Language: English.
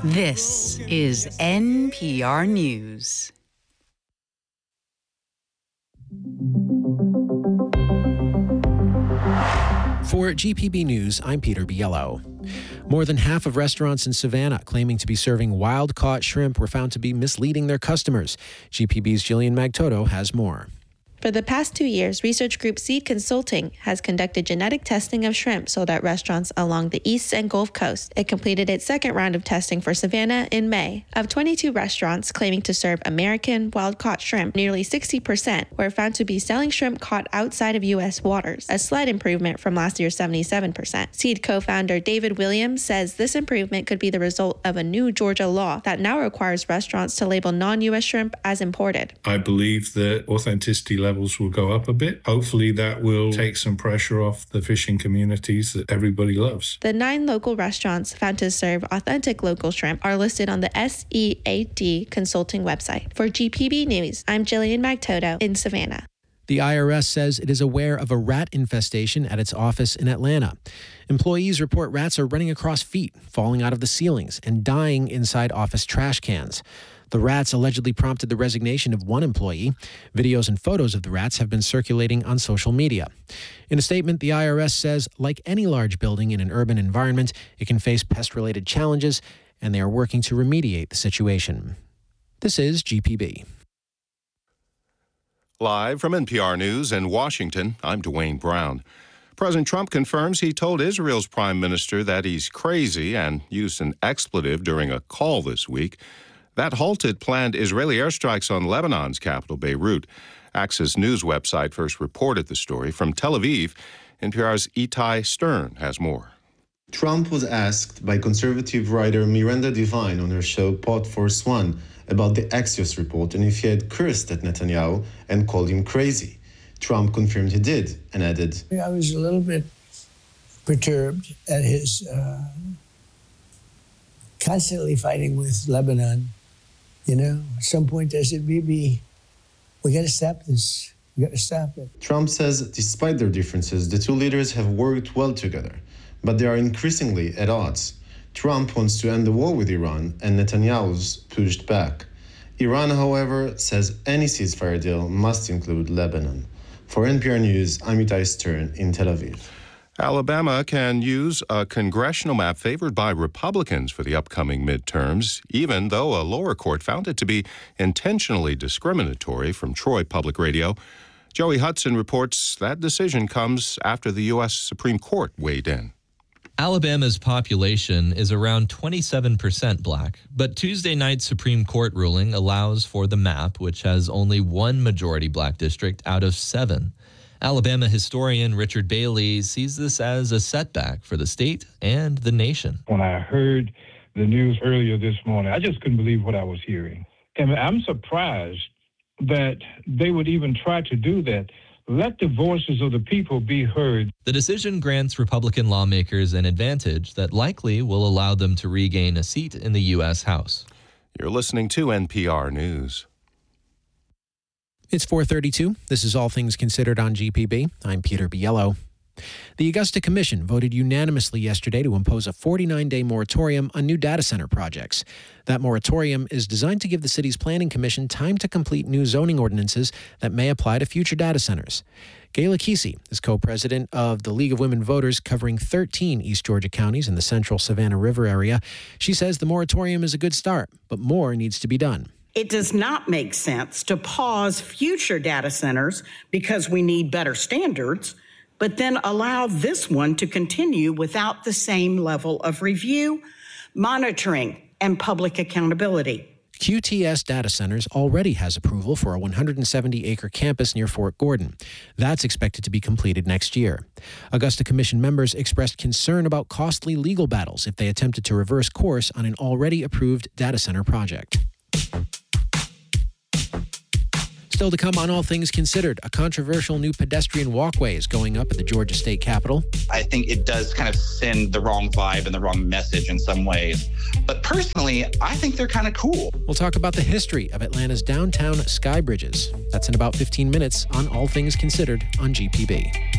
This is NPR News. For GPB News, I'm Peter Biello. More than half of restaurants in Savannah claiming to be serving wild-caught shrimp were found to be misleading their customers. GPB's Jillian Magtoto has more. For the past 2 years, research group Seed Consulting has conducted genetic testing of shrimp sold at restaurants along the East and Gulf Coast. It completed its second round of testing for Savannah in May. Of 22 restaurants claiming to serve American wild-caught shrimp, nearly 60% were found to be selling shrimp caught outside of U.S. waters, a slight improvement from last year's 77%. Seed co-founder David Williams says this improvement could be the result of a new Georgia law that now requires restaurants to label non-U.S. shrimp as imported. I believe that authenticity levels will go up a bit. Hopefully that will take some pressure off the fishing communities that everybody loves. The 9 local restaurants found to serve authentic local shrimp are listed on the SEAD Consulting website. For GPB News, I'm Jillian Magtoto in Savannah. The IRS says it is aware of a rat infestation at its office in Atlanta. Employees report rats are running across feet, falling out of the ceilings, and dying inside office trash cans. The rats allegedly prompted the resignation of one employee. Videos and photos of the rats have been circulating on social media. In a statement, the IRS says, like any large building in an urban environment, it can face pest-related challenges, and they are working to remediate the situation. This is GPB. Live from NPR News in Washington, I'm Dwayne Brown. President Trump confirms he told Israel's prime minister that he's crazy and used an expletive during a call this week. That halted planned Israeli airstrikes on Lebanon's capital, Beirut. Access News website first reported the story. From Tel Aviv, NPR's Itai Stern has more. Trump was asked by conservative writer Miranda Devine on her show Pod Force One about the Axios report and if he had cursed at Netanyahu and called him crazy. Trump confirmed he did and added, I was a little bit perturbed at his constantly fighting with Lebanon. You know, at some point I said, maybe we got to stop this. We got to stop it. Trump says despite their differences, the two leaders have worked well together, but they are increasingly at odds. Trump wants to end the war with Iran, and Netanyahu's pushed back. Iran, however, says any ceasefire deal must include Lebanon. For NPR News, I'm Itai Stern in Tel Aviv. Alabama can use a congressional map favored by Republicans for the upcoming midterms, even though a lower court found it to be intentionally discriminatory from Troy Public Radio. Joey Hudson reports that decision comes after the U.S. Supreme Court weighed in. Alabama's population is around 27% black, but Tuesday night's Supreme Court ruling allows for the map, which has only one majority black district out of 7. Alabama historian Richard Bailey sees this as a setback for the state and the nation. When I heard the news earlier this morning, I just couldn't believe what I was hearing. And I'm surprised that they would even try to do that. Let the voices of the people be heard. The decision grants Republican lawmakers an advantage that likely will allow them to regain a seat in the U.S. House. You're listening to NPR News. It's 4:32. This is All Things Considered on GPB. I'm Peter Biello. The Augusta Commission voted unanimously yesterday to impose a 49-day moratorium on new data center projects. That moratorium is designed to give the city's planning commission time to complete new zoning ordinances that may apply to future data centers. Gayla Kesey is co-president of the League of Women Voters covering 13 East Georgia counties in the central Savannah River area. She says the moratorium is a good start, but more needs to be done. It does not make sense to pause future data centers because we need better standards, but then allow this one to continue without the same level of review, monitoring, and public accountability. QTS Data Centers already has approval for a 170-acre campus near Fort Gordon. That's expected to be completed next year. Augusta Commission members expressed concern about costly legal battles if they attempted to reverse course on an already approved data center project. Still to come on All Things Considered, a controversial new pedestrian walkway is going up at the Georgia State Capitol. I think it does kind of send the wrong vibe and the wrong message in some ways. But personally, I think they're kind of cool. We'll talk about the history of Atlanta's downtown sky bridges. That's in about 15 minutes on All Things Considered on GPB.